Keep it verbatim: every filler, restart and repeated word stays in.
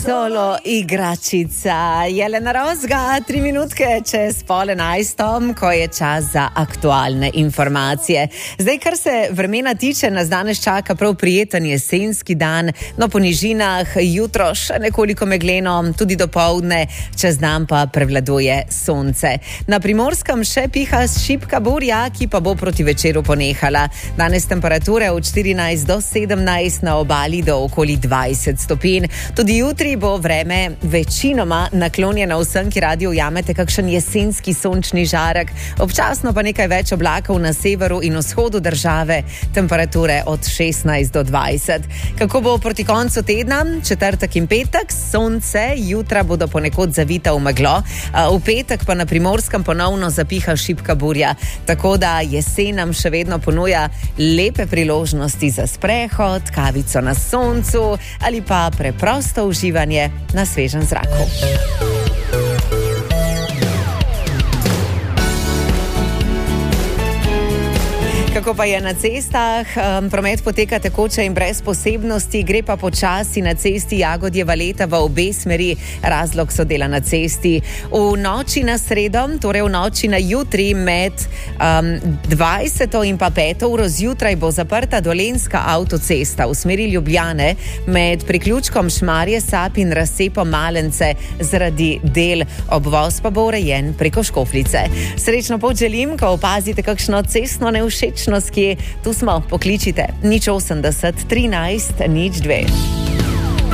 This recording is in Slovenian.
Solo igračica. Jelena Rozga, tri minutke čez pol enajstom, ko je čas za aktualne informacije. Zdaj, kar se vremena tiče, nas danes čaka prav prijeten jesenski dan, no po nižinah jutro še nekoliko megleno, tudi dopoldne, čez dan pa prevladuje sonce. Na Primorskem še piha šibka burja, ki pa bo proti večeru ponehala. Danes temperature od štirinajst do sedemnajst, na obali do okoli dvajset stopinj. Tudi jutri bo vreme večinoma naklonjeno vsem, ki radi ujamete kakšen jesenski sončni žarek, občasno pa nekaj več oblakov na severu in vzhodu države, temperature od šestnajst do dvajset. Kako bo proti koncu tedna? Četrtek in petek, sonce, jutra bodo ponekod zavita v meglo, v petek pa na Primorskem ponovno zapiha šibka burja, tako da jesen nam še vedno ponuja lepe priložnosti za sprehod, kavico na soncu ali pa preprosto uživanje na svežem zraku. Kako pa je na cestah? Um, promet poteka tekoče in brez posebnosti, gre pa počasi na cesti Jagodje-Valeta v obe smeri, razlog so dela na cesti. V noči na sredo, torej v noči na jutri med um, dvajseto in pa peto uro zjutraj bo zaprta Dolenjska avtocesta v smeri Ljubljane med priključkom Šmarje, Sap in razcepom Malence zaradi del, obvoz pa bo urejen preko Škofljice. Srečno pot želim, ko opazite kakšno cestno nevšečnost, kje tu smo, pokličite nič osemdeset trinajst nič dve.